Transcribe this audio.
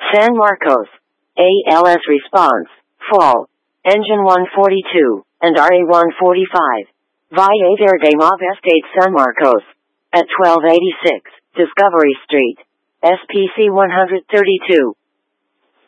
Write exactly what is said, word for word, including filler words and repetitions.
San Marcos. A L S response, fall. Engine one forty-two, and R A one forty-five. Valle Verde Mave Estate San Marcos. At twelve eighty-six, Discovery Street. S P C one thirty-two.